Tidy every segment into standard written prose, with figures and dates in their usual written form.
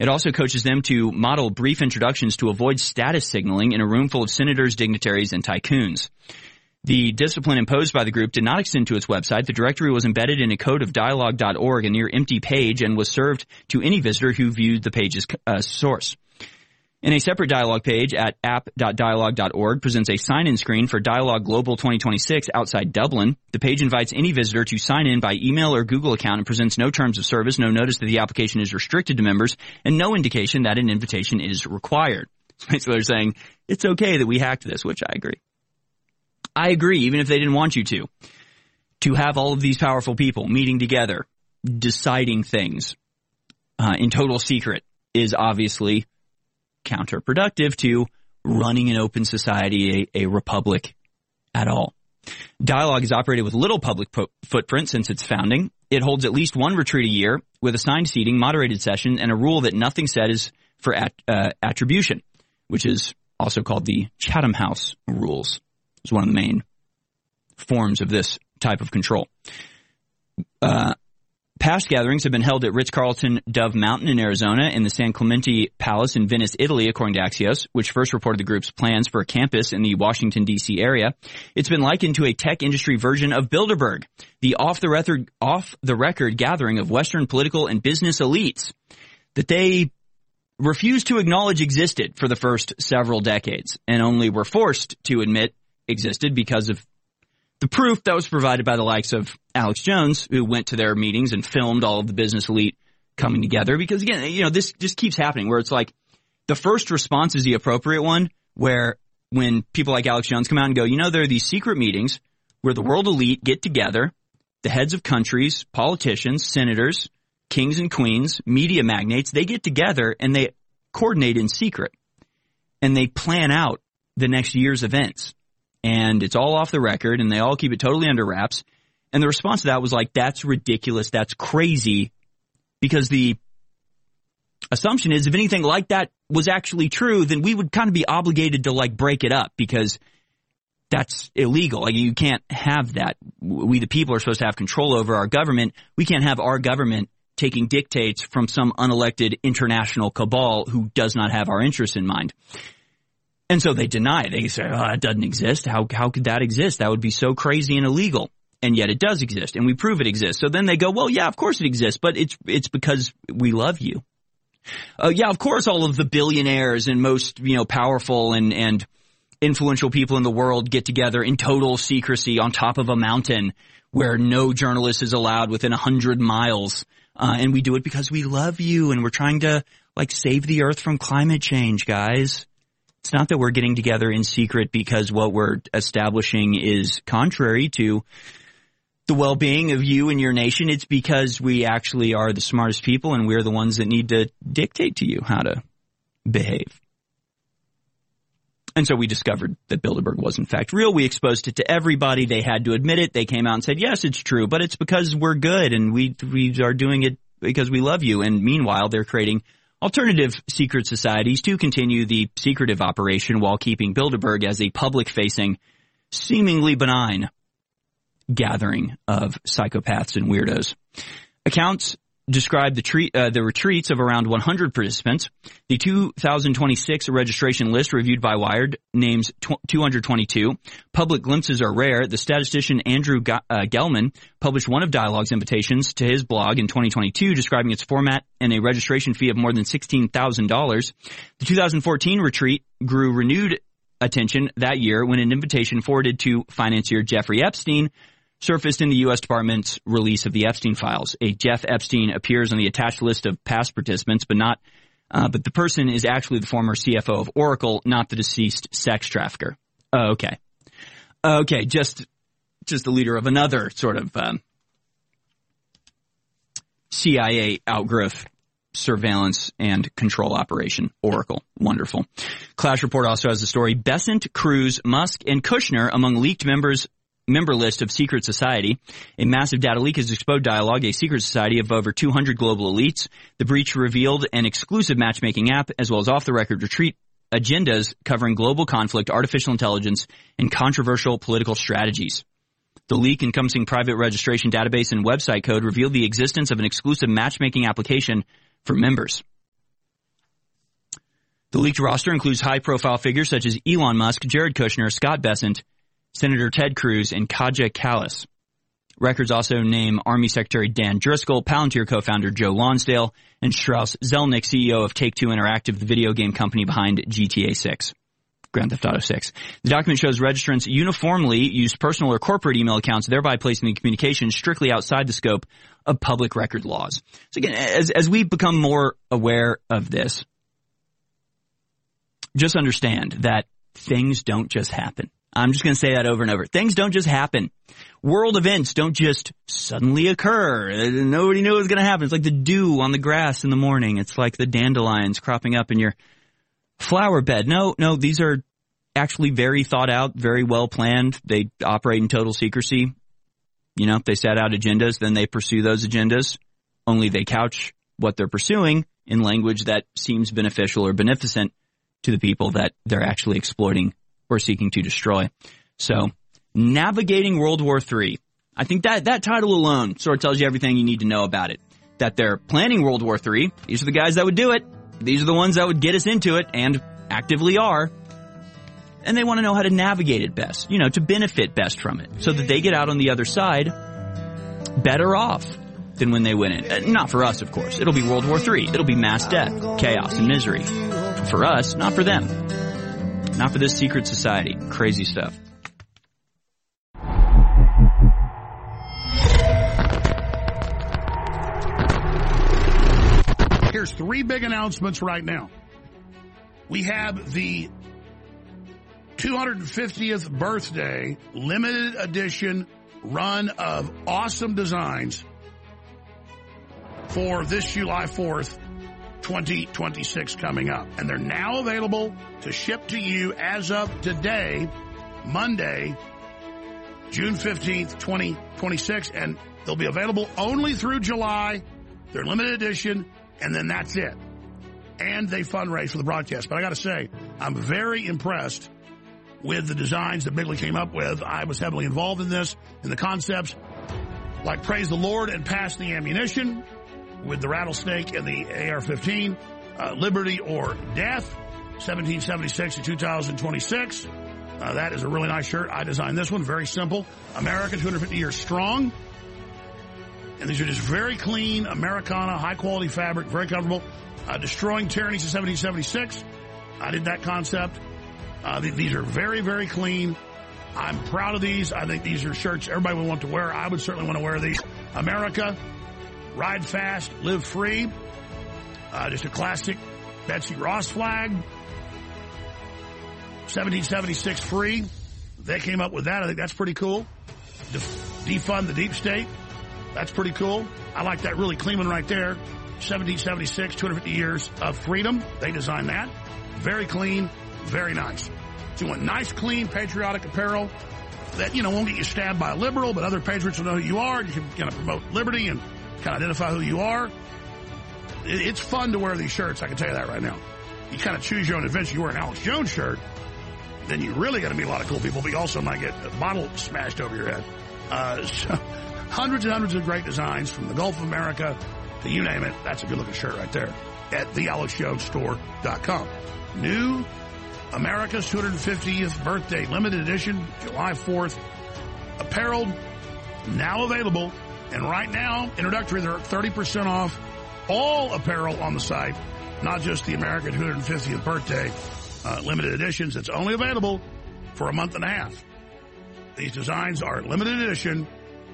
It also coaches them to model brief introductions to avoid status signaling in a room full of senators, dignitaries, and tycoons. The discipline imposed by the group did not extend to its website. The directory was embedded in a code of dialogue.org, a near empty page, and was served to any visitor who viewed the page's source. In a separate dialogue page at app.dialogue.org presents a sign-in screen for Dialogue Global 2026 outside Dublin. The page invites any visitor to sign in by email or Google account and presents no terms of service, no notice that the application is restricted to members, and no indication that an invitation is required. So they're saying, it's okay that we hacked this, which I agree. I agree, even if they didn't want you to have all of these powerful people meeting together, deciding things in total secret is obviously counterproductive to running an open society, a republic at all. Dialogue has operated with little public footprint since its founding. It holds at least one retreat a year with assigned seating, moderated session, and a rule that nothing said is for attribution, which is also called the Chatham House rules. It's one of the main forms of this type of control. Past gatherings have been held at Ritz-Carlton Dove Mountain in Arizona and the San Clemente Palace in Venice, Italy, according to Axios, which first reported the group's plans for a campus in the Washington, D.C. area. It's been likened to a tech industry version of Bilderberg, the off-the-record gathering of Western political and business elites that they refused to acknowledge existed for the first several decades and only were forced to admit existed because of the proof that was provided by the likes of Alex Jones, who went to their meetings and filmed all of the business elite coming together. Because again, this just keeps happening where it's like the first response is the appropriate one, where when people like Alex Jones come out and go, there are these secret meetings where the world elite get together, the heads of countries, politicians, senators, kings and queens, media magnates, they get together and they coordinate in secret and they plan out the next year's events. And it's all off the record, and they all keep it totally under wraps. And the response to that was like, that's ridiculous, that's crazy, because the assumption is if anything like that was actually true, then we would kind of be obligated to break it up, because that's illegal. You can't have that. We, the people, are supposed to have control over our government. We can't have our government taking dictates from some unelected international cabal who does not have our interests in mind. And so they deny it. They say, it doesn't exist. How could that exist? That would be so crazy and illegal. And yet it does exist, and we prove it exists. So then they go, well, yeah, of course it exists, but it's because we love you. Yeah, of course all of the billionaires and most, powerful and influential people in the world get together in total secrecy on top of a mountain where no journalist is allowed within 100 miles. And we do it because we love you, and we're trying to, save the earth from climate change, guys. It's not that we're getting together in secret because what we're establishing is contrary to the well-being of you and your nation. It's because we actually are the smartest people, and we're the ones that need to dictate to you how to behave. And so we discovered that Bilderberg was in fact real. We exposed it to everybody. They had to admit it. They came out and said, yes, it's true, but it's because we're good, and we are doing it because we love you. And meanwhile, they're creating alternative secret societies to continue the secretive operation while keeping Bilderberg as a public-facing, seemingly benign gathering of psychopaths and weirdos. Accounts describe the retreats of around 100 participants. The 2026 registration list reviewed by Wired names 222. Public glimpses are rare. The statistician Andrew Gelman published one of Dialogue's invitations to his blog in 2022, describing its format and a registration fee of more than $16,000. The 2014 retreat grew renewed attention that year when an invitation forwarded to financier Jeffrey Epstein surfaced in the U.S. Department's release of the Epstein files. A Jeff Epstein appears on the attached list of past participants, but the person is actually the former CFO of Oracle, not the deceased sex trafficker. Oh, okay. Okay, just the leader of another sort of CIA outgrowth surveillance and control operation, Oracle. Wonderful. Clash Report also has the story, Bessent, Cruz, Musk, and Kushner among leaked member list of secret society. A massive data leak has exposed Dialogue, a secret society of over 200 global elites. The breach revealed an exclusive matchmaking app as well as off-the-record retreat agendas covering global conflict, artificial intelligence, and controversial political strategies. The leak, encompassing private registration database and website code, revealed the existence of an exclusive matchmaking application for members. The leaked roster includes high-profile figures such as Elon Musk, Jared Kushner, Scott Bessent, Senator Ted Cruz, and Kaja Kallas. Records also name Army Secretary Dan Driscoll, Palantir co-founder Joe Lonsdale, and Strauss Zelnick, CEO of Take-Two Interactive, the video game company behind GTA 6. Grand Theft Auto 6. The document shows registrants uniformly used personal or corporate email accounts, thereby placing the communication strictly outside the scope of public record laws. So again, as we become more aware of this, just understand that things don't just happen. I'm just going to say that over and over. Things don't just happen. World events don't just suddenly occur. Nobody knew it was going to happen. It's like the dew on the grass in the morning. It's like the dandelions cropping up in your flower bed. No, these are actually very thought out, very well planned. They operate in total secrecy. You know, they set out agendas, then they pursue those agendas. Only they couch what they're pursuing in language that seems beneficial or beneficent to the people that they're actually exploiting or seeking to destroy. So, navigating World War III. I think that title alone sort of tells you everything you need to know about it. That they're planning World War III. These are the guys that would do it. These are the ones that would get us into it and actively are. And they want to know how to navigate it best, you know, to benefit best from it so that they get out on the other side better off than when they went in. Not for us, of course. It'll be World War III. It'll be mass death, chaos, and misery. For us, not for them. Not for this secret society. Crazy stuff. Here's 3 big announcements right now. We have the 250th birthday limited edition run of awesome designs for this July 4th, 2026 coming up. And they're now available to ship to you as of today, Monday, June 15th, 2026. And they'll be available only through July. They're limited edition, and then that's it. And they fundraise for the broadcast. But I got to say, I'm very impressed with the designs that Bigley came up with. I was heavily involved in this, in the concepts, like Praise the Lord and Pass the Ammunition, with the Rattlesnake and the AR-15, Liberty or Death, 1776 to 2026. That is a really nice shirt. I designed this one, very simple. America 250 years strong. And these are just very clean, Americana, high-quality fabric, very comfortable. Destroying Tyranny since 1776. I did that concept. These are very, very clean. I'm proud of these. I think these are shirts everybody would want to wear. I would certainly want to wear these. America, Ride Fast, Live Free. Just a classic Betsy Ross flag. 1776 free. They came up with that. I think that's pretty cool. Defund the deep state. That's pretty cool. I like that really clean one right there. 1776, 250 years of freedom. They designed that. Very clean, very nice. So you want nice, clean, patriotic apparel that, you know, won't get you stabbed by a liberal, but other patriots will know who you are. You can kind of promote liberty and kind of identify who you are. It's fun to wear these shirts, I can tell you that right now. You kind of choose your own adventure. You wear an Alex Jones shirt, then you really got to meet a lot of cool people, but you also might get a bottle smashed over your head. So hundreds and hundreds of great designs from the Gulf of America to you name it. That's a good-looking shirt right there at thealexjonesstore.com. New America's 250th birthday limited edition, July 4th. Apparel now available. And right now, introductory, they're 30% off all apparel on the site, not just the America 250th birthday limited editions. It's only available for a month and a half. These designs are limited edition,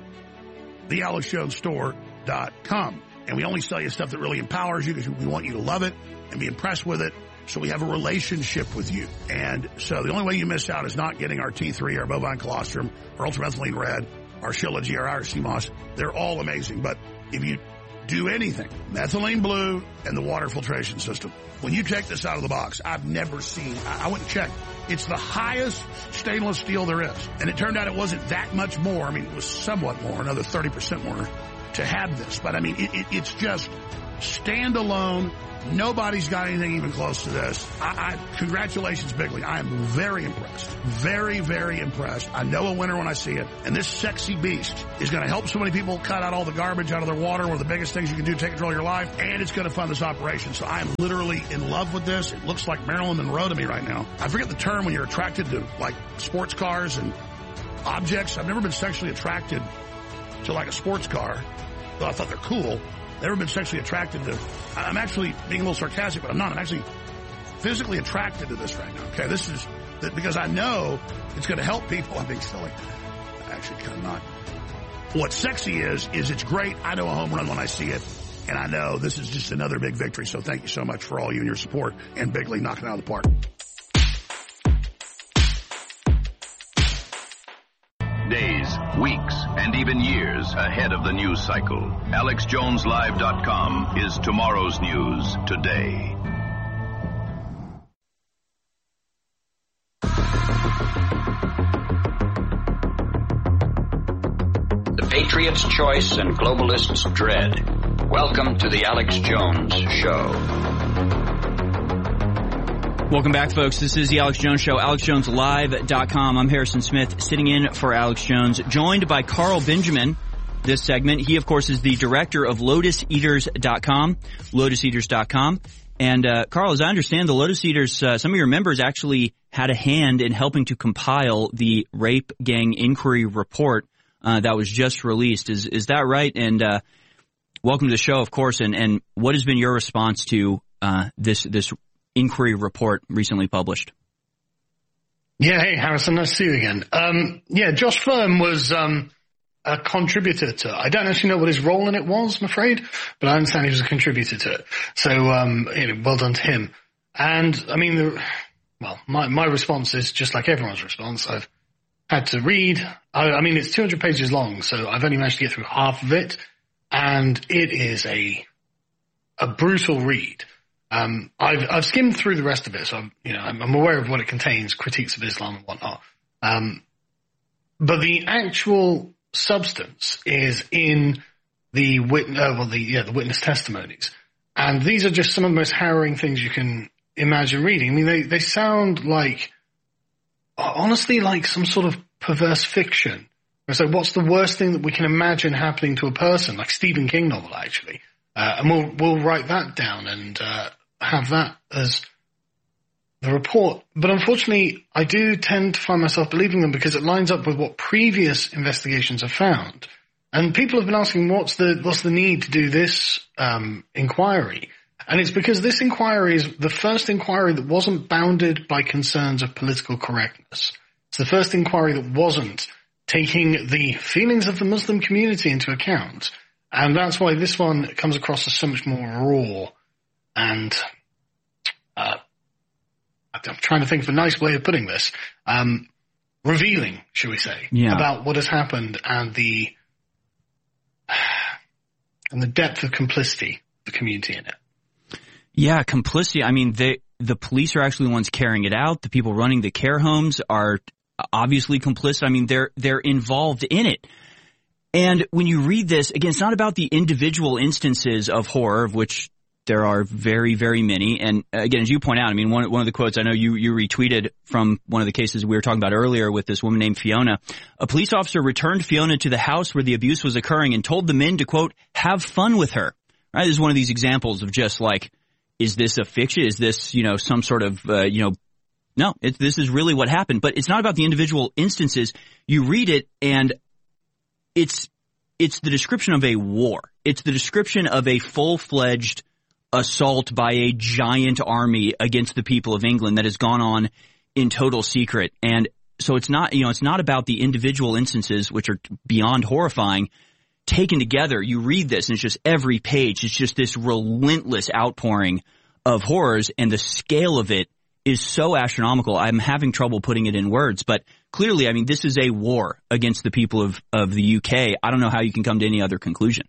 thealexjonesstore.com. And we only sell you stuff that really empowers you because we want you to love it and be impressed with it. So we have a relationship with you. And so the only way you miss out is not getting our T3, our bovine colostrum, our ultramethylene red, our Shilajit, our Irish sea moss. They're all amazing. But if you do anything, methylene blue and the water filtration system, when you take this out of the box, I've never seen, I went and checked. It's the highest stainless steel there is. And it turned out it wasn't that much more. I mean, it was somewhat more, another 30% more to have this. But I mean, it's just Standalone. Nobody's got anything even close to this. Congratulations, Bigley. I am very impressed. Very, very impressed. I know a winner when I see it. And this sexy beast is going to help so many people cut out all the garbage out of their water. One of the biggest things you can do to take control of your life. And it's going to fund this operation. So I am literally in love with this. It looks like Marilyn Monroe to me right now. I forget the term when you're attracted to, like, sports cars and objects. I've never been sexually attracted to, like, a sports car, though I thought they're cool. Never been sexually attracted to. I'm actually being a little sarcastic, but I'm not. I'm actually physically attracted to this right now. Okay, this is because I know it's going to help people. I'm being silly. Actually, kind of not. What's sexy is it's great. I know a home run when I see it, and I know this is just another big victory. So thank you so much for all you and your support, and Bigley knocking it out of the park. Days, weeks, and even years ahead of the news cycle. AlexJonesLive.com is tomorrow's news today. The Patriots' choice and globalists' dread. Welcome to the Alex Jones Show. Welcome back, folks. This is the Alex Jones Show, AlexJonesLive.com. I'm Harrison Smith, sitting in for Alex Jones, joined by Carl Benjamin this segment. He, of course, is the director of LotusEaters.com, LotusEaters.com. And, Carl, as I understand, the Lotus Eaters, some of your members actually had a hand in helping to compile the Rape Gang Inquiry Report that was just released. Is that right? And welcome to the show, of course. And what has been your response to this inquiry report recently published? Yeah, hey, Harrison, nice to see you again. Josh Firm was a contributor to it. I don't actually know what his role in it was, I'm afraid, but I understand he was a contributor to it. So, well done to him. And, I mean, my response is just like everyone's response. I've had to read. I mean, it's 200 pages long, so I've only managed to get through half of it, and it is a brutal read. I've skimmed through the rest of it, so I'm aware of what it contains, critiques of Islam and whatnot. But the actual substance is in the witness testimonies, and these are just some of the most harrowing things you can imagine reading. I mean, they sound like, honestly, like some sort of perverse fiction. So, what's the worst thing that we can imagine happening to a person, like Stephen King novel, actually? And we'll write that down and have that as the report. But unfortunately, I do tend to find myself believing them because it lines up with what previous investigations have found. And people have been asking, what's the need to do this inquiry? And it's because this inquiry is the first inquiry that wasn't bounded by concerns of political correctness. It's the first inquiry that wasn't taking the feelings of the Muslim community into account. And that's why this one comes across as so much more raw and I'm trying to think of a nice way of putting this. Revealing, shall we say, about what has happened and the depth of complicity of the community in it. Yeah, complicity. I mean, the police are actually the ones carrying it out. The people running the care homes are obviously complicit. I mean, they're involved in it. And when you read this, again, it's not about the individual instances of horror, of which there are very, very many. And again, as you point out, I mean, one of the quotes I know you retweeted from one of the cases we were talking about earlier with this woman named Fiona. A police officer returned Fiona to the house where the abuse was occurring and told the men to, quote, have fun with her. Right? This is one of these examples of just like, is this a fiction? Is this, some sort of, no, this is really what happened. But it's not about the individual instances. You read it and it's the description of a war. It's the description of a full-fledged assault by a giant army against the people of England that has gone on in total secret. And so it's not, it's not about the individual instances, which are beyond horrifying. Taken together, you read this and it's just every page. It's just this relentless outpouring of horrors, and the scale of it is so astronomical. I'm having trouble putting it in words, but clearly, I mean, this is a war against the people of the UK. I don't know how you can come to any other conclusion.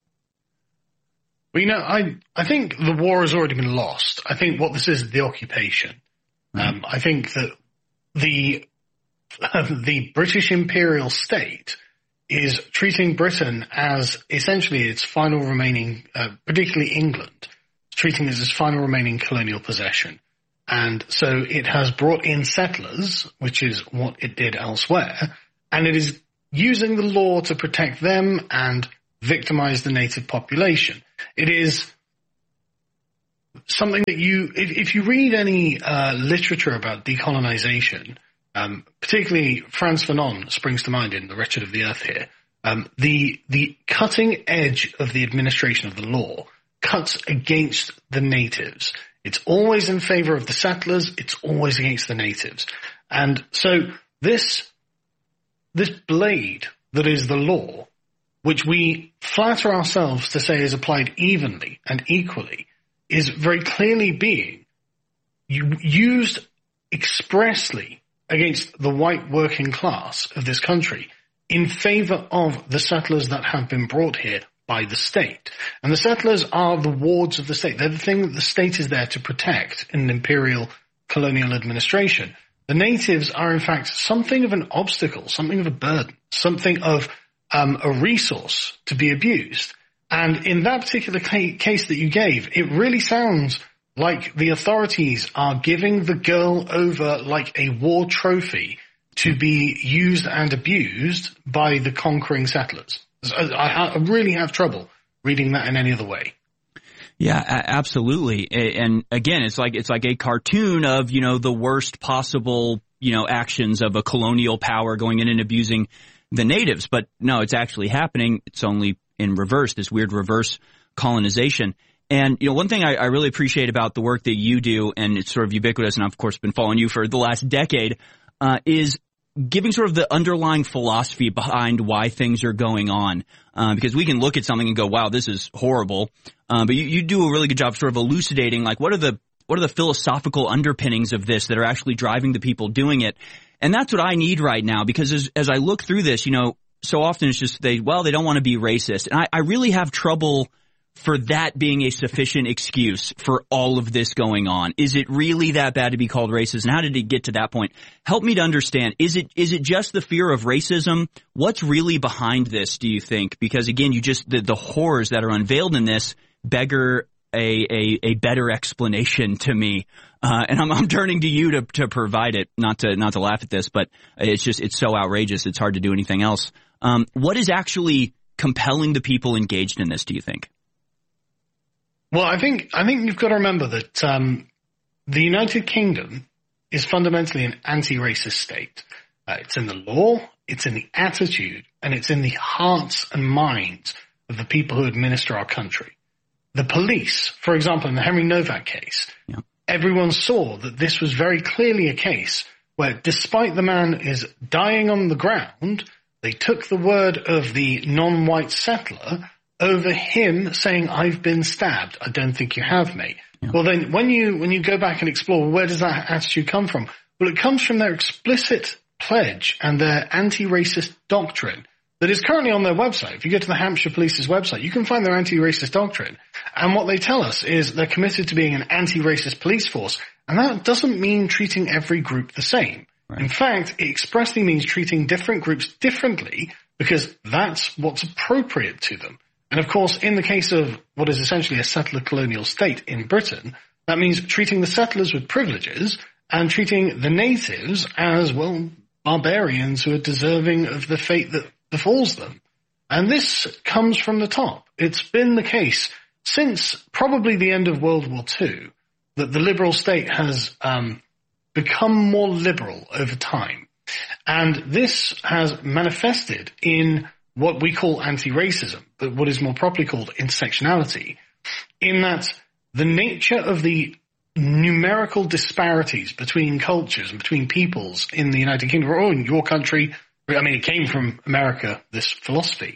Well, I think the war has already been lost. I think what this is the occupation. Mm-hmm. I think that the British imperial state is treating Britain as essentially its final remaining, particularly England, treating it as its final remaining colonial possession. And so it has brought in settlers, which is what it did elsewhere, and it is using the law to protect them and victimize the native population. It is something that if you read any literature about decolonization, particularly Frantz Fanon springs to mind in The Wretched of the Earth here, the cutting edge of the administration of the law cuts against the natives. It's always in favor of the settlers. It's always against the natives. And so this blade that is the law, which we flatter ourselves to say is applied evenly and equally, is very clearly being used expressly against the white working class of this country in favor of the settlers that have been brought here by the state. And the settlers are the wards of the state. They're the thing that the state is there to protect in an imperial colonial administration. The natives are, in fact, something of an obstacle, something of a burden, something of a resource to be abused. And in that particular case that you gave, it really sounds like the authorities are giving the girl over like a war trophy to be used and abused by the conquering settlers. I really have trouble reading that in any other way. Yeah, absolutely. And again, it's like a cartoon of, the worst possible, actions of a colonial power going in and abusing the natives. But no, it's actually happening. It's only in reverse, this weird reverse colonization. And, one thing I really appreciate about the work that you do, and it's sort of ubiquitous, and I've, of course, been following you for the last decade, is giving sort of the underlying philosophy behind why things are going on. Because we can look at something and go, wow, this is horrible. But you do a really good job sort of elucidating, like, what are the philosophical underpinnings of this that are actually driving the people doing it? And that's what I need right now, because as I look through this, so often it's just they don't want to be racist. And I really have trouble for that being a sufficient excuse for all of this going on. Is it really that bad to be called racist? And how did it get to that point? Help me to understand. Is it just the fear of racism? What's really behind this, do you think? Because again, the horrors that are unveiled in this beggar a better explanation to me. And I'm turning to you to provide it, not to laugh at this, but it's so outrageous. It's hard to do anything else. What is actually compelling the people engaged in this, do you think? Well, I think you've got to remember that the United Kingdom is fundamentally an anti-racist state. It's in the law, it's in the attitude, and it's in the hearts and minds of the people who administer our country. The police, for example, in the Henry Novak case, everyone saw that this was very clearly a case where, despite the man is dying on the ground, they took the word of the non-white settler over him saying, "I've been stabbed. I don't think you have, mate." Yeah. Well, then when you go back and explore, where does that attitude come from? Well, it comes from their explicit pledge and their anti-racist doctrine that is currently on their website. If you go to the Hampshire Police's website, you can find their anti-racist doctrine. And what they tell us is they're committed to being an anti-racist police force. And that doesn't mean treating every group the same. Right. In fact, it expressly means treating different groups differently because that's what's appropriate to them. And of course, in the case of what is essentially a settler colonial state in Britain, that means treating the settlers with privileges and treating the natives as, well, barbarians who are deserving of the fate that befalls them. And this comes from the top. It's been the case since probably the end of World War II that the liberal state has become more liberal over time. And this has manifested in what we call anti-racism, but what is more properly called intersectionality, in that the nature of the numerical disparities between cultures and between peoples in the United Kingdom or in your country, I mean, it came from America, this philosophy.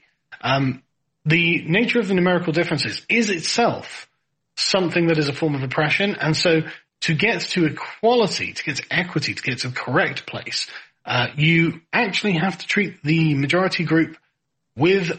The nature of the numerical differences is itself something that is a form of oppression. And so to get to equality, to get to equity, to get to the correct place, you actually have to treat the majority group with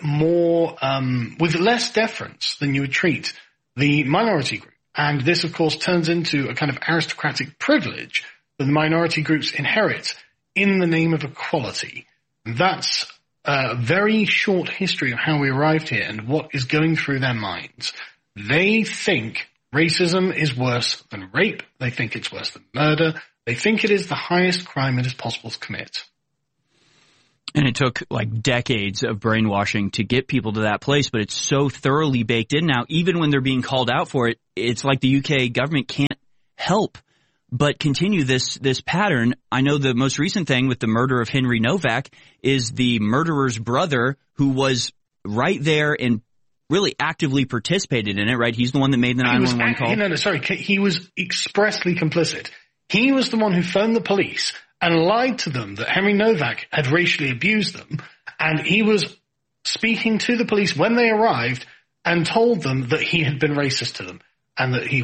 less deference than you would treat the minority group. And this, of course, turns into a kind of aristocratic privilege that the minority groups inherit in the name of equality. That's a very short history of how we arrived here and what is going through their minds. They think racism is worse than rape. They think it's worse than murder. They think it is the highest crime it is possible to commit. And it took like decades of brainwashing to get people to that place, but it's so thoroughly baked in now. Even when they're being called out for it, it's like the UK government can't help but continue this pattern. I know the most recent thing with the murder of Henry Novak is the murderer's brother, who was right there and really actively participated in it, right? He's the one that made the 911 call. No, sorry. He was expressly complicit. He was the one who phoned the police and lied to them that Henry Novak had racially abused them, and he was speaking to the police when they arrived and told them that he had been racist to them and that he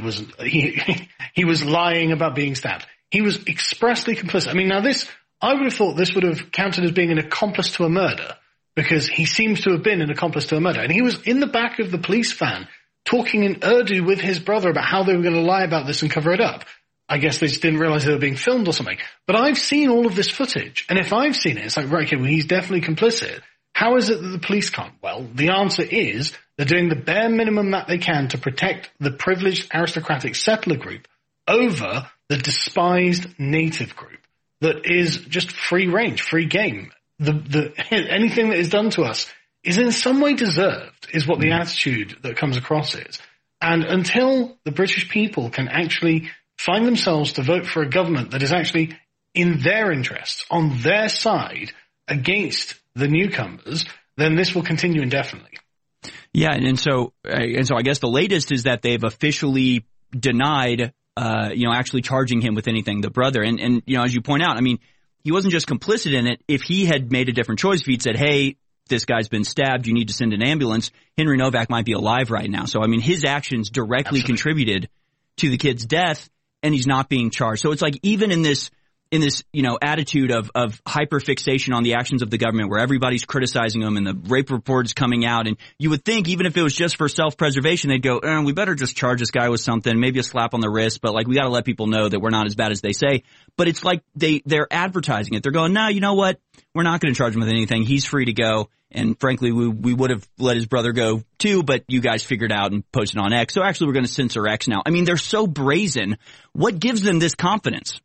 was lying about being stabbed. He was expressly complicit. I mean, now I would have thought this would have counted as being an accomplice to a murder, because he seems to have been an accomplice to a murder. And he was in the back of the police van talking in Urdu with his brother about how they were going to lie about this and cover it up. I guess they just didn't realize they were being filmed or something. But I've seen all of this footage, and if I've seen it, it's like, right, okay, well, he's definitely complicit. How is it that the police can't? Well, the answer is they're doing the bare minimum that they can to protect the privileged aristocratic settler group over the despised native group that is just free range, free game. Anything that is done to us is in some way deserved, is what the attitude that comes across is. And until the British people can actually find themselves to vote for a government that is actually in their interests, on their side, against the newcomers, then this will continue indefinitely. Yeah, and so I guess the latest is that they've officially denied, actually charging him with anything, the brother. And as you point out, I mean, he wasn't just complicit in it. If he had made a different choice, if he'd said, hey, this guy's been stabbed, you need to send an ambulance, Henry Novak might be alive right now. So, I mean, his actions directly contributed to the kid's death, and he's not being charged. So it's like, even in this attitude of hyperfixation on the actions of the government, where everybody's criticizing them and the rape report is coming out, and you would think even if it was just for self-preservation, they'd go, we better just charge this guy with something, maybe a slap on the wrist, but like, we got to let people know that we're not as bad as they say. But it's like they're advertising it. They're going, no, you know what? We're not going to charge him with anything. He's free to go. And frankly, we would have let his brother go too, but you guys figured out and posted on X. So actually, we're going to censor X now. I mean, they're so brazen. What gives them this confidence?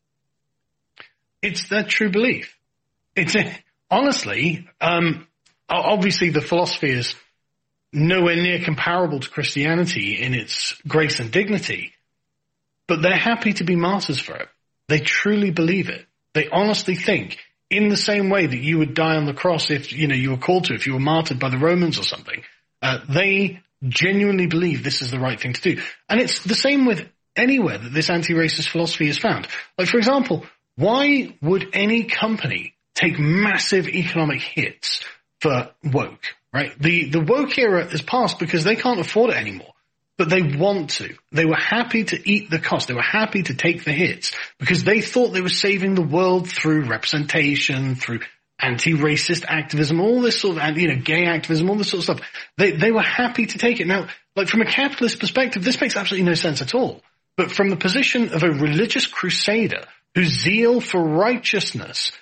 It's their true belief. It's honestly, obviously the philosophy is nowhere near comparable to Christianity in its grace and dignity, but they're happy to be martyrs for it. They truly believe it. They honestly think, in the same way that you would die on the cross if, you were called to, if you were martyred by the Romans or something, they genuinely believe this is the right thing to do. And it's the same with anywhere that this anti-racist philosophy is found. Like, for example, why would any company take massive economic hits for woke, right? The woke era is past because they can't afford it anymore. But they want to. They were happy to eat the cost. They were happy to take the hits because they thought they were saving the world through representation, through anti-racist activism, all this sort of, gay activism, all this sort of stuff. They were happy to take it. Now, like, from a capitalist perspective, this makes absolutely no sense at all. But from the position of a religious crusader whose zeal for righteousness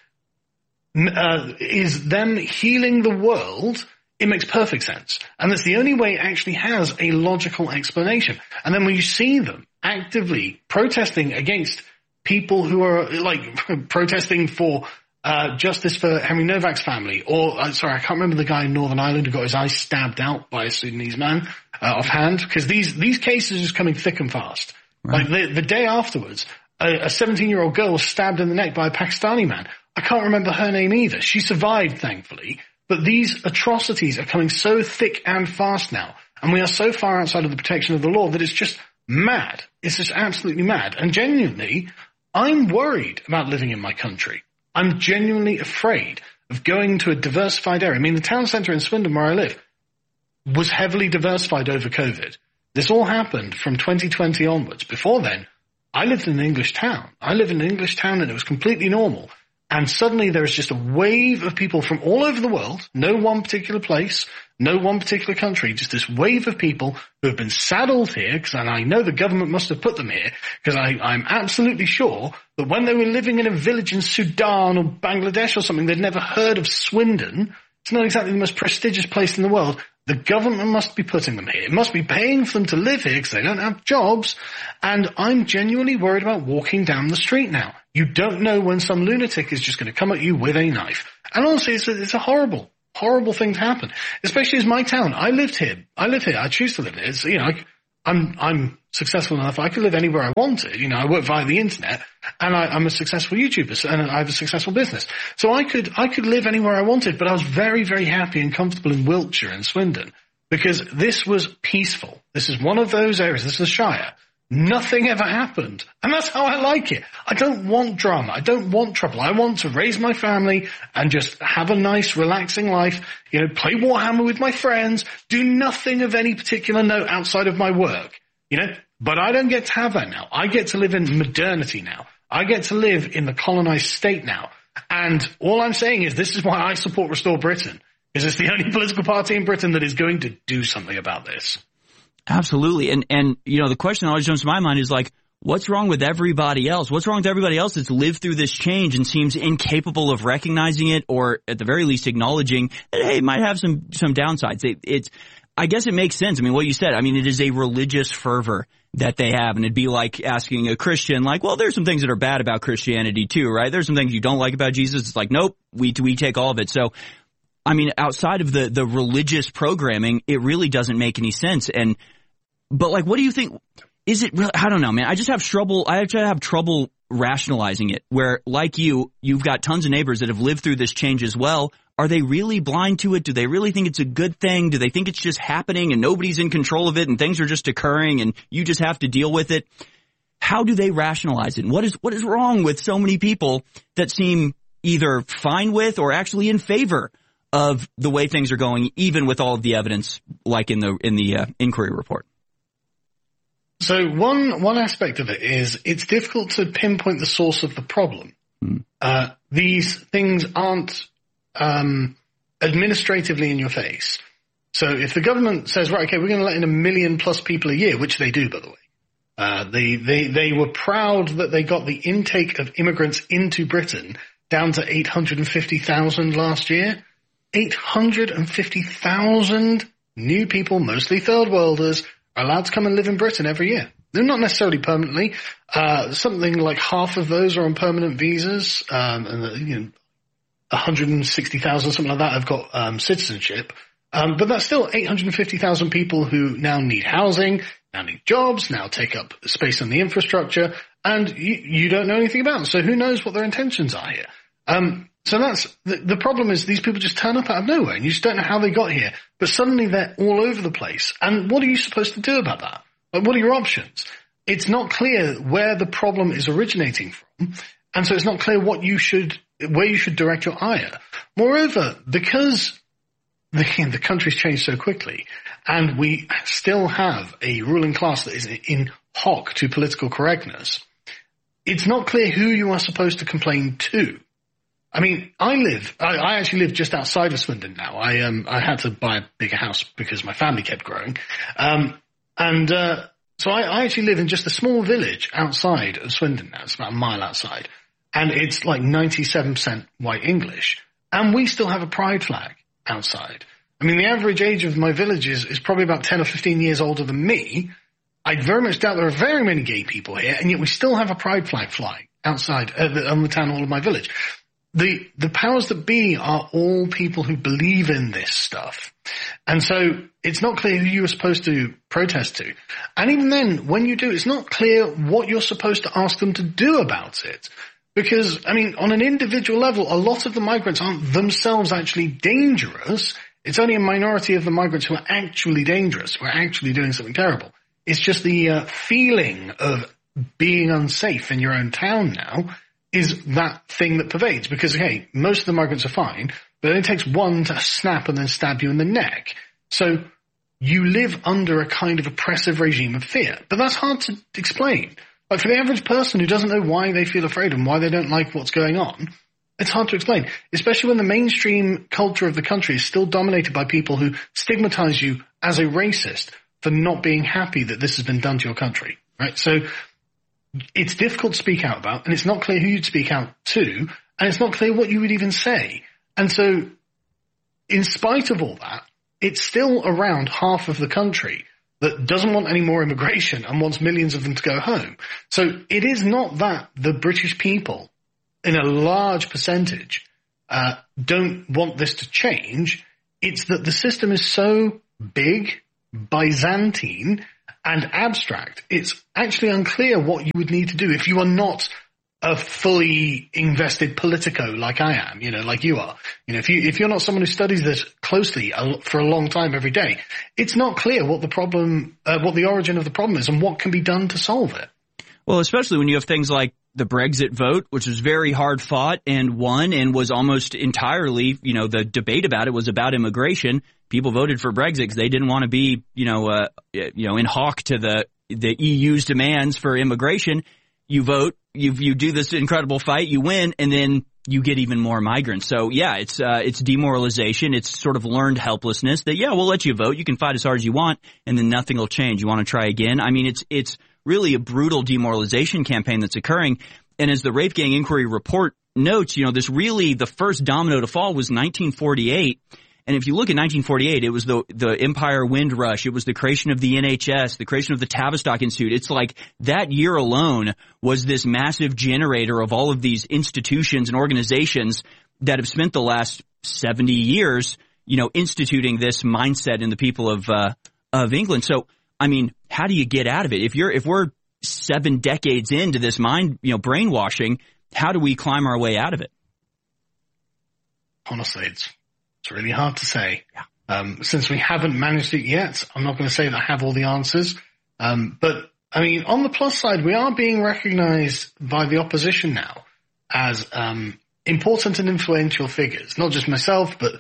is them healing the world, it makes perfect sense. And that's the only way it actually has a logical explanation. And then when you see them actively protesting against people who are, like, protesting for justice for Henry Novak's family, or, I can't remember the guy in Northern Ireland who got his eyes stabbed out by a Sudanese man offhand, because these cases are just coming thick and fast. Right. Like, the day afterwards, a 17-year-old girl was stabbed in the neck by a Pakistani man. I can't remember her name either. She survived, thankfully. But these atrocities are coming so thick and fast now, and we are so far outside of the protection of the law that it's just mad. It's just absolutely mad. And genuinely, I'm worried about living in my country. I'm genuinely afraid of going to a diversified area. I mean, the town centre in Swindon, where I live, was heavily diversified over COVID. This all happened from 2020 onwards. Before then, I lived in an English town. I lived in an English town, and it was completely normal. And suddenly there is just a wave of people from all over the world, no one particular place, no one particular country, just this wave of people who have been saddled here, and I know the government must have put them here, because I'm absolutely sure that when they were living in a village in Sudan or Bangladesh or something, they'd never heard of Swindon. It's not exactly the most prestigious place in the world. The government must be putting them here. It must be paying for them to live here because they don't have jobs. And I'm genuinely worried about walking down the street now. You don't know when some lunatic is just going to come at you with a knife. And honestly, it's a horrible, horrible thing to happen. Especially as my town. I lived here. I choose to live here. It's, I'm successful enough. I could live anywhere I wanted. I work via the internet, and I'm a successful YouTuber, and I have a successful business. So I could live anywhere I wanted, but I was very, very happy and comfortable in Wiltshire and Swindon because this was peaceful. This is one of those areas. This is Shire. Nothing ever happened. And that's how I like it. I don't want drama. I don't want trouble. I want to raise my family and just have a nice, relaxing life, play Warhammer with my friends, do nothing of any particular note outside of my work, But I don't get to have that now. I get to live in modernity now. I get to live in the colonized state now. And all I'm saying is this is why I support Restore Britain, because it's the only political party in Britain that is going to do something about this. Absolutely. And the question that always jumps to my mind is like, what's wrong with everybody else? What's wrong with everybody else that's lived through this change and seems incapable of recognizing it or at the very least acknowledging that, hey, it might have some downsides. I guess it makes sense. I mean, what you said, it is a religious fervor that they have. And it'd be like asking a Christian, like, well, there's some things that are bad about Christianity too, right? There's some things you don't like about Jesus. It's like, nope, we take all of it. So, outside of the religious programming, it really doesn't make any sense. But what do you think? Is it really? I don't know, man. I have trouble rationalizing it where, like you've got tons of neighbors that have lived through this change as well. Are they really blind to it? Do they really think it's a good thing? Do they think it's just happening and nobody's in control of it and things are just occurring and you just have to deal with it? How do they rationalize it? And what is wrong with so many people that seem either fine with or actually in favor of the way things are going, even with all of the evidence, like in the inquiry report? So one aspect of it is it's difficult to pinpoint the source of the problem. These things aren't administratively in your face. So if the government says, right, okay, we're going to let in 1 million plus people a year, which they do, by the way. They were proud that they got the intake of immigrants into Britain down to 850,000 last year. 850,000 new people, mostly third worlders, are allowed to come and live in Britain every year. They're not necessarily permanently. Something like half of those are on permanent visas, and 160,000, something like that, have got citizenship. But that's still 850,000 people who now need housing, now need jobs, now take up space in the infrastructure, and you don't know anything about them. So who knows what their intentions are here? So that's the problem is these people just turn up out of nowhere and you just don't know how they got here. But suddenly they're all over the place. And what are you supposed to do about that? What are your options? It's not clear where the problem is originating from. And so it's not clear where you should direct your ire. Moreover, because the country's changed so quickly and we still have a ruling class that is in hock to political correctness, it's not clear who you are supposed to complain to. I actually live just outside of Swindon now. I had to buy a bigger house because my family kept growing. So I actually live in just a small village outside of Swindon now. It's about a mile outside. And it's like 97% white English. And we still have a pride flag outside. The average age of my village is probably about 10 or 15 years older than me. I very much doubt there are very many gay people here, and yet we still have a pride flag flying outside on the town hall of my village. The powers that be are all people who believe in this stuff. And so it's not clear who you are supposed to protest to. And even then, when you do, it's not clear what you're supposed to ask them to do about it. Because, on an individual level, a lot of the migrants aren't themselves actually dangerous. It's only a minority of the migrants who are actually dangerous, who are actually doing something terrible. It's just the feeling of being unsafe in your own town now is that thing that pervades. Because, hey, most of the migrants are fine, but it only takes one to snap and then stab you in the neck. So you live under a kind of oppressive regime of fear. But that's hard to explain. Like for the average person who doesn't know why they feel afraid and why they don't like what's going on, It's hard to explain, especially when the mainstream culture of the country is still dominated by people who stigmatize you as a racist for not being happy that this has been done to your country, right? So it's difficult to speak out about, and it's not clear who you'd speak out to, and it's not clear what you would even say. And so in spite of all that, it's still around half of the country that doesn't want any more immigration and wants millions of them to go home. So it is not that the British people, in a large percentage, don't want this to change. It's that the system is so big, Byzantine, and abstract. It's actually unclear what you would need to do if you are not a fully invested politico like I am, like you are. If you're not someone who studies this closely for a long time every day, it's not clear what the problem, what the origin of the problem is and what can be done to solve it. Well, especially when you have things like the Brexit vote, which was very hard fought and won and was almost entirely, the debate about it was about immigration. People voted for Brexit because they didn't want to be, in hawk to the EU's demands for immigration. You vote, you do this incredible fight, you win, and then you get even more migrants. So yeah, it's demoralization. It's sort of learned helplessness that, we'll let you vote. You can fight as hard as you want, and then nothing will change. You want to try again? I mean, it's really a brutal demoralization campaign that's occurring. And as the Rape Gang Inquiry Report notes, this really, the first domino to fall was 1948. And if you look at 1948, it was the Empire Wind Rush. It was the creation of the NHS, the creation of the Tavistock Institute. It's like that year alone was this massive generator of all of these institutions and organizations that have spent the last 70 years, instituting this mindset in the people of England. So, I mean, how do you get out of it? If we're 7 decades into this brainwashing, how do we climb our way out of it? Honestly, it's really hard to say. Yeah. Since we haven't managed it yet, I'm not going to say that I have all the answers. But I mean, on the plus side, we are being recognized by the opposition now as important and influential figures. Not just myself, but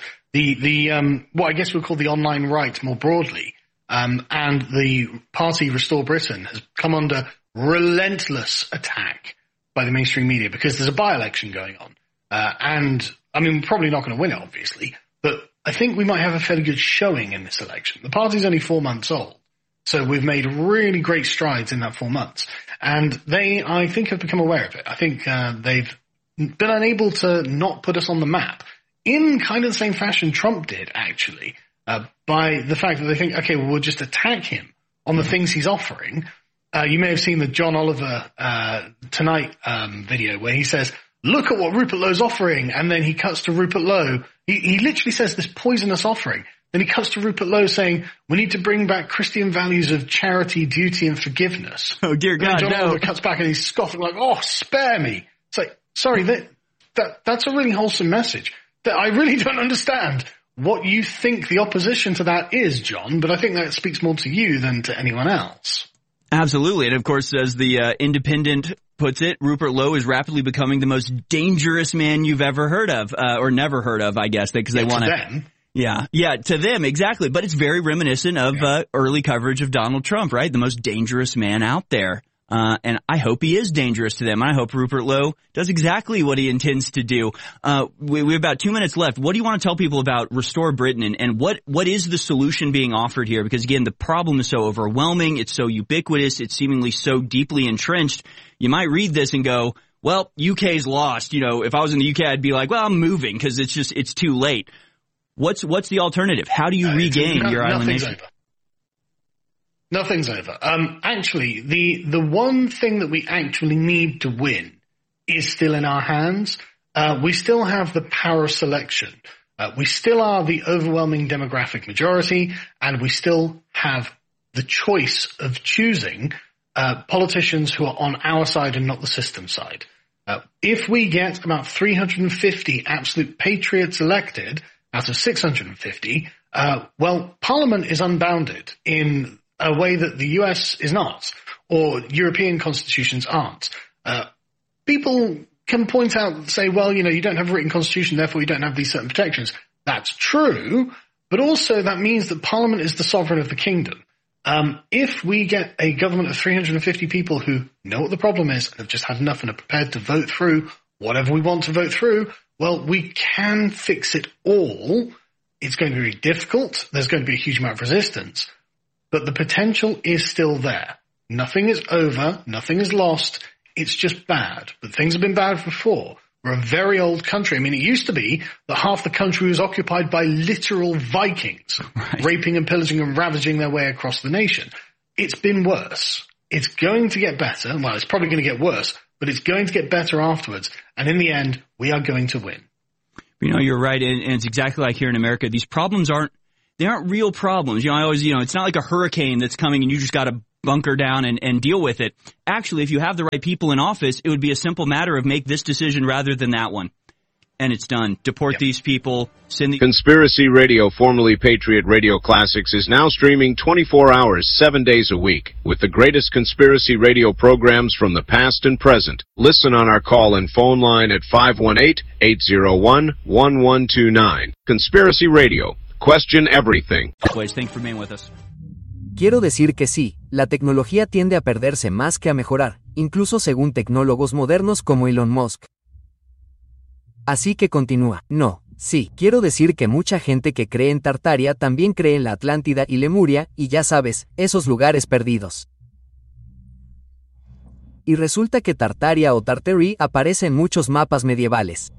the what I guess we'll call the online right more broadly. And the party Restore Britain has come under relentless attack by the mainstream media because there's a by-election going on. And I mean, we're probably not going to win it, obviously, but I think we might have a fairly good showing in this election. The party's only 4 months old, so we've made really great strides in that 4 months. And they, I think, have become aware of it. I think they've been unable to not put us on the map in kind of the same fashion Trump did, actually, by the fact that they think, okay, well, we'll just attack him on the things he's offering. You may have seen the John Oliver Tonight video where he says, look at what Rupert Lowe's offering, and then he cuts to Rupert Lowe. He literally says this poisonous offering. Then he cuts to Rupert Lowe saying, we need to bring back Christian values of charity, duty, and forgiveness. Oh, dear God, John no. Oliver cuts back and he's scoffing like, oh, spare me. It's like, sorry, that's a really wholesome message. That I really don't understand what you think the opposition to that is, John, but I think that speaks more to you than to anyone else. Absolutely. And of course, as the Independent puts it, Rupert Lowe is rapidly becoming the most dangerous man you've ever heard of, or never heard of, I guess, because they want to. Yeah, to them, exactly. But it's very reminiscent of early coverage of Donald Trump, right? The most dangerous man out there. And I hope he is dangerous to them. I hope Rupert Lowe does exactly what he intends to do. We have about 2 minutes left. What do you want to tell people about Restore Britain and what is the solution being offered here? Because again, the problem is so overwhelming. It's so ubiquitous. It's seemingly so deeply entrenched. You might read this and go, well, UK's lost. If I was in the UK, I'd be like, well, I'm moving because it's too late. What's the alternative? How do you regain your island nation? Nothing's over. Actually, the one thing that we actually need to win is still in our hands. We still have the power of selection. We still are the overwhelming demographic majority, and we still have the choice of choosing politicians who are on our side and not the system side. If we get about 350 absolute patriots elected out of 650, well, Parliament is unbounded in a way that the US is not, or European constitutions aren't. People can point out and say, well, you don't have a written constitution, therefore you don't have these certain protections. That's true, but also that means that Parliament is the sovereign of the kingdom. If we get a government of 350 people who know what the problem is and have just had enough and are prepared to vote through whatever we want to vote through, Well, we can fix it all. It's going to be very difficult. There's going to be a huge amount of resistance. But the potential is still there. Nothing is over. Nothing is lost. It's just bad. But things have been bad before. We're a very old country. I mean, it used to be that half the country was occupied by literal Vikings, right, raping and pillaging and ravaging their way across the nation. It's been worse. It's going to get better. Well, it's probably going to get worse, but it's going to get better afterwards. And in the end, we are going to win. You know, you're right. And it's exactly like here in America. These problems aren't real problems. You know, it's not like a hurricane that's coming and you just got to bunker down and deal with it. Actually, if you have the right people in office, it would be a simple matter of make this decision rather than that one. And it's done. Deport these people. Send the Conspiracy Radio, formerly Patriot Radio Classics, is now streaming 24 hours, 7 days a week, with the greatest conspiracy radio programs from the past and present. Listen on our call-in phone line at 518-801-1129. Conspiracy Radio. Question everything. Thanks for being with us. Quiero decir que sí, la tecnología tiende a perderse más que a mejorar, incluso según tecnólogos modernos como Elon Musk. Así que continúa. No, sí, quiero decir que mucha gente que cree en Tartaria también cree en la Atlántida y Lemuria, y ya sabes, esos lugares perdidos. Y resulta que Tartaria o Tartary aparece en muchos mapas medievales.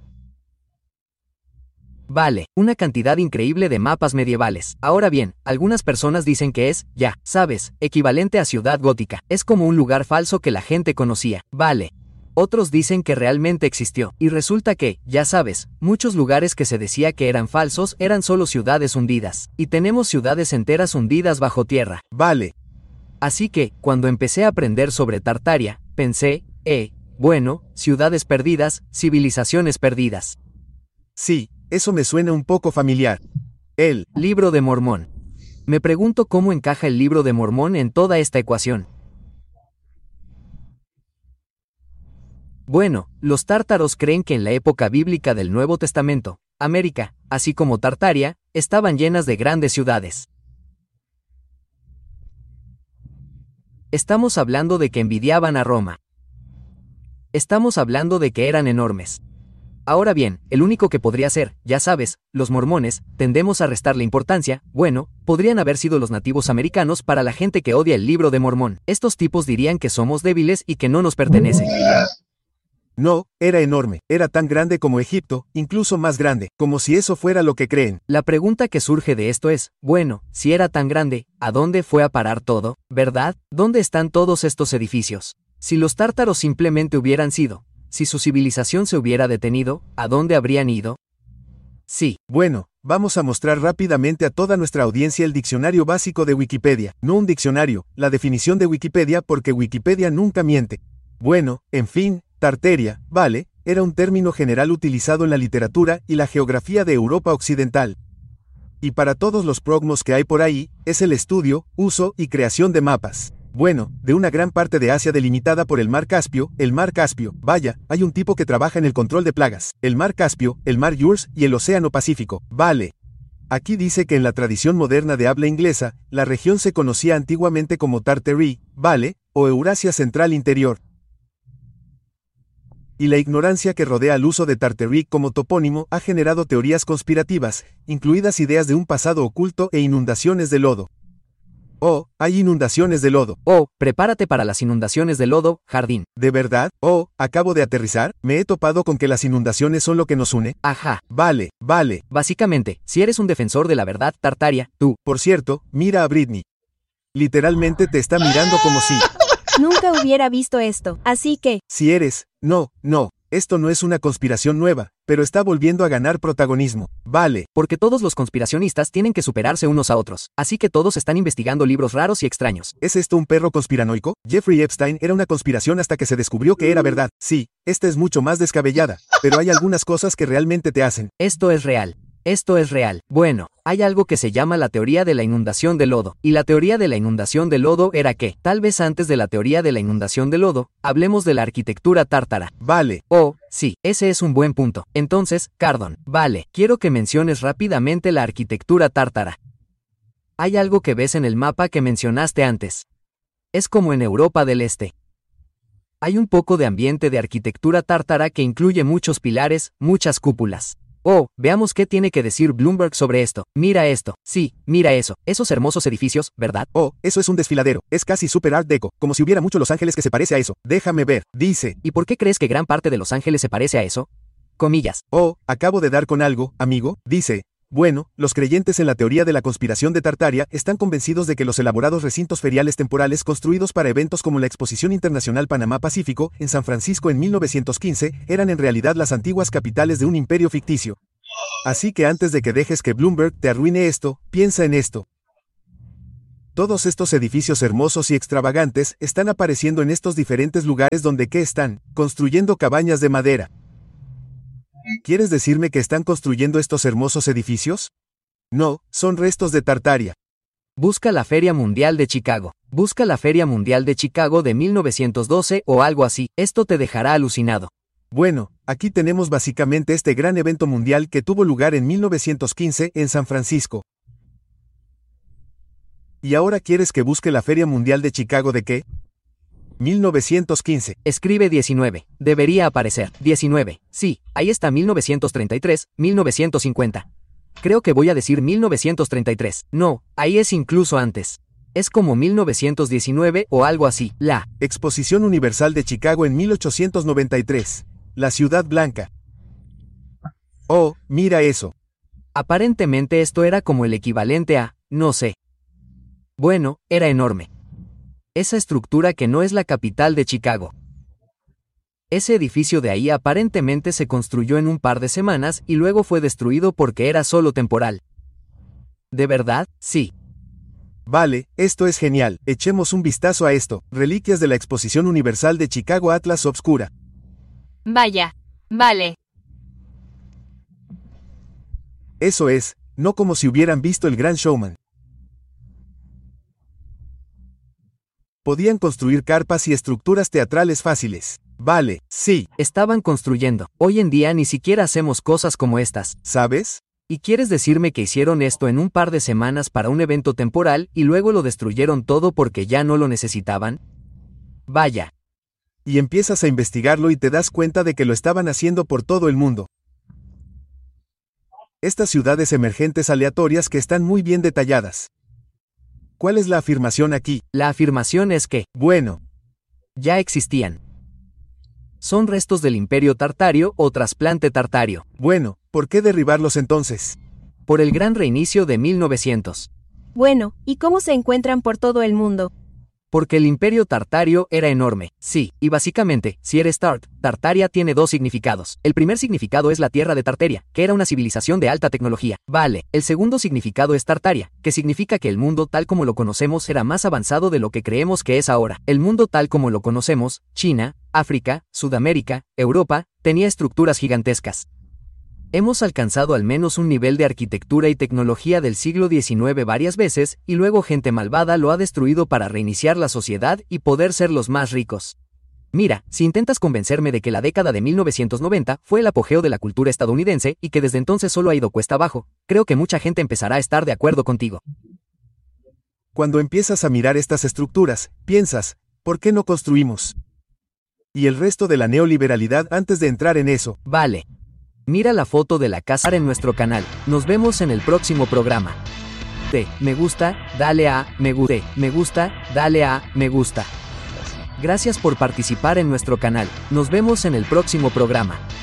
Vale, una cantidad increíble de mapas medievales. Ahora bien, algunas personas dicen que es, ya sabes, equivalente a Ciudad Gótica. Es como un lugar falso que la gente conocía. Vale. Otros dicen que realmente existió. Y resulta que, ya sabes, muchos lugares que se decía que eran falsos eran solo ciudades hundidas. Y tenemos ciudades enteras hundidas bajo tierra. Vale. Así que, cuando empecé a aprender sobre Tartaria, pensé, bueno, ciudades perdidas, civilizaciones perdidas. Sí. Eso me suena un poco familiar. El Libro de Mormón. Me pregunto cómo encaja el Libro de Mormón en toda esta ecuación. Bueno, los tártaros creen que en la época bíblica del Nuevo Testamento, América, así como Tartaria, estaban llenas de grandes ciudades. Estamos hablando de que envidiaban a Roma. Estamos hablando de que eran enormes. Ahora bien, el único que podría ser, ya sabes, los mormones, tendemos a restarle importancia, bueno, podrían haber sido los nativos americanos para la gente que odia el Libro de Mormón. Estos tipos dirían que somos débiles y que no nos pertenece. No, era enorme, era tan grande como Egipto, incluso más grande, como si eso fuera lo que creen. La pregunta que surge de esto es, bueno, si era tan grande, ¿a dónde fue a parar todo? ¿Verdad? ¿Dónde están todos estos edificios? Si los tártaros simplemente hubieran sido, si su civilización se hubiera detenido, ¿a dónde habrían ido? Sí. Bueno, vamos a mostrar rápidamente a toda nuestra audiencia el diccionario básico de Wikipedia. No un diccionario, la definición de Wikipedia porque Wikipedia nunca miente. Bueno, en fin, Tartaria, vale, era un término general utilizado en la literatura y la geografía de Europa Occidental. Y para todos los progmos que hay por ahí, es el estudio, uso y creación de mapas. Bueno, de una gran parte de Asia delimitada por el mar Caspio, vaya, hay un tipo que trabaja en el control de plagas, el mar Caspio, el mar Urs y el océano Pacífico, vale. Aquí dice que en la tradición moderna de habla inglesa, la región se conocía antiguamente como Tartary, vale, o Eurasia Central Interior. Y la ignorancia que rodea al uso de Tartary como topónimo ha generado teorías conspirativas, incluidas ideas de un pasado oculto e inundaciones de lodo. Oh, hay inundaciones de lodo. Oh, prepárate para las inundaciones de lodo, Jardín. ¿De verdad? Oh, acabo de aterrizar, me he topado con que las inundaciones son lo que nos une. Ajá. Vale. Básicamente, si eres un defensor de la verdad, Tartaria, tú. Por cierto, mira a Britney. Literalmente te está mirando como si... Nunca hubiera visto esto, así que... Si eres... No, esto no es una conspiración nueva, pero está volviendo a ganar protagonismo. Vale. Porque todos los conspiracionistas tienen que superarse unos a otros, así que todos están investigando libros raros y extraños. ¿Es esto un perro conspiranoico? Jeffrey Epstein era una conspiración hasta que se descubrió que era verdad. Sí, esta es mucho más descabellada, pero hay algunas cosas que realmente te hacen. Esto es real. Bueno, hay algo que se llama la teoría de la inundación de lodo, y la teoría de la inundación de lodo era que, tal vez antes de la teoría de la inundación de lodo, hablemos de la arquitectura tártara. Vale. Oh, sí, ese es un buen punto. Entonces, Cardon, vale, quiero que menciones rápidamente la arquitectura tártara. Hay algo que ves en el mapa que mencionaste antes. Es como en Europa del Este. Hay un poco de ambiente de arquitectura tártara que incluye muchos pilares, muchas cúpulas. Oh, veamos qué tiene que decir Bloomberg sobre esto. Mira esto. Sí, mira eso. Esos hermosos edificios, ¿verdad? Oh, eso es un desfiladero. Es casi super art deco, como si hubiera mucho Los Ángeles que se parece a eso. Déjame ver, dice. ¿Y por qué crees que gran parte de Los Ángeles se parece a eso? Comillas. Oh, acabo de dar con algo, amigo, dice. Bueno, los creyentes en la teoría de la conspiración de Tartaria están convencidos de que los elaborados recintos feriales temporales construidos para eventos como la Exposición Internacional Panamá-Pacífico en San Francisco en 1915 eran en realidad las antiguas capitales de un imperio ficticio. Así que antes de que dejes que Bloomberg te arruine esto, piensa en esto. Todos estos edificios hermosos y extravagantes están apareciendo en estos diferentes lugares donde ¿qué están? Construyendo cabañas de madera. ¿Quieres decirme que están construyendo estos hermosos edificios? No, son restos de Tartaria. Busca la Feria Mundial de Chicago. Busca la Feria Mundial de Chicago de 1912 o algo así. Esto te dejará alucinado. Bueno, aquí tenemos básicamente este gran evento mundial que tuvo lugar en 1915 en San Francisco. ¿Y ahora quieres que busque la Feria Mundial de Chicago de qué? 1915. Escribe 19. Debería aparecer. 19. Sí, ahí está 1933, 1950. Creo que voy a decir 1933. No, ahí es incluso antes. Es como 1919 o algo así. La Exposición Universal de Chicago en 1893. La Ciudad Blanca. Oh, mira eso. Aparentemente esto era como el equivalente a, no sé. Bueno, era enorme. Esa estructura que no es la capital de Chicago. Ese edificio de ahí aparentemente se construyó en un par de semanas y luego fue destruido porque era solo temporal. ¿De verdad? Sí. Vale, esto es genial. Echemos un vistazo a esto. Reliquias de la Exposición Universal de Chicago Atlas Obscura. Vaya. Vale. Eso es, no como si hubieran visto el Gran Showman. Podían construir carpas y estructuras teatrales fáciles. Vale, sí. Estaban construyendo. Hoy en día ni siquiera hacemos cosas como estas. ¿Sabes? ¿Y quieres decirme que hicieron esto en un par de semanas para un evento temporal y luego lo destruyeron todo porque ya no lo necesitaban? Vaya. Y empiezas a investigarlo y te das cuenta de que lo estaban haciendo por todo el mundo. Estas ciudades emergentes aleatorias que están muy bien detalladas. ¿Cuál es la afirmación aquí? La afirmación es que, bueno, ya existían. Son restos del Imperio Tartario o trasplante tartario. Bueno, ¿por qué derribarlos entonces? Por el gran reinicio de 1900. Bueno, ¿y cómo se encuentran por todo el mundo? Porque el Imperio Tartario era enorme, sí, y básicamente, si eres Tart, Tartaria tiene dos significados. El primer significado es la tierra de Tartaria, que era una civilización de alta tecnología. Vale, el segundo significado es Tartaria, que significa que el mundo tal como lo conocemos era más avanzado de lo que creemos que es ahora. El mundo tal como lo conocemos, China, África, Sudamérica, Europa, tenía estructuras gigantescas. Hemos alcanzado al menos un nivel de arquitectura y tecnología del siglo XIX varias veces, y luego gente malvada lo ha destruido para reiniciar la sociedad y poder ser los más ricos. Mira, si intentas convencerme de que la década de 1990 fue el apogeo de la cultura estadounidense y que desde entonces solo ha ido cuesta abajo, creo que mucha gente empezará a estar de acuerdo contigo. Cuando empiezas a mirar estas estructuras, piensas, ¿por qué no construimos? Y el resto de la neoliberalidad antes de entrar en eso. Vale. Mira la foto de la casa en nuestro canal. Nos vemos en el próximo programa. Me gusta, dale a me gusta, dale a me gusta. Gracias por participar en nuestro canal. Nos vemos en el próximo programa.